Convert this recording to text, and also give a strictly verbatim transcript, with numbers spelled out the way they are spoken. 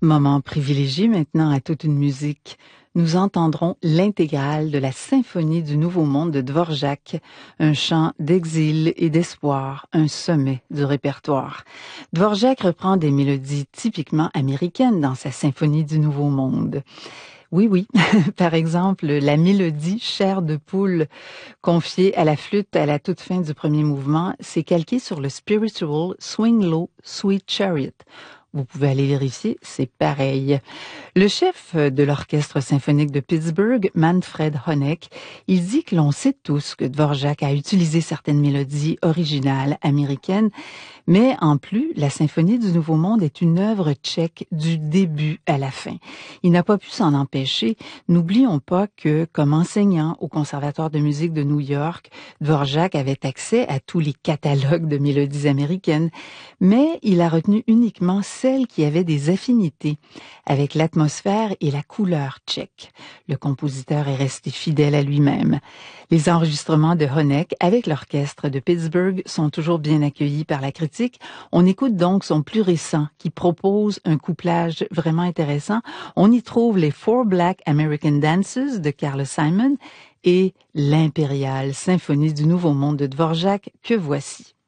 Moment privilégié maintenant à toute une musique. Nous entendrons l'intégrale de la Symphonie du Nouveau Monde de Dvorak, un chant d'exil et d'espoir, un sommet du répertoire. Dvorak reprend des mélodies typiquement américaines dans sa Symphonie du Nouveau Monde. Oui, oui. Par exemple, la mélodie Chair de poule confiée à la flûte à la toute fin du premier mouvement, s'est calquée sur le spiritual Swing Low, Sweet Chariot. Vous pouvez aller vérifier, c'est pareil. Le chef de l'Orchestre symphonique de Pittsburgh, Manfred Honeck, il dit que l'on sait tous que Dvorak a utilisé certaines mélodies originales américaines, mais en plus, la Symphonie du Nouveau Monde est une œuvre tchèque du début à la fin. Il n'a pas pu s'en empêcher. N'oublions pas que, comme enseignant au Conservatoire de musique de New York, Dvorak avait accès à tous les catalogues de mélodies américaines, mais il a retenu uniquement celles qui avaient des affinités avec l'atmosphère et la couleur tchèque. Le compositeur est resté fidèle à lui-même. Les enregistrements de Honeck avec l'orchestre de Pittsburgh sont toujours bien accueillis par la critique. On écoute donc son plus récent qui propose un couplage vraiment intéressant. On y trouve les Four Black American Dances de Carl Simon et l'impériale Symphonie du Nouveau Monde de Dvorak que voici.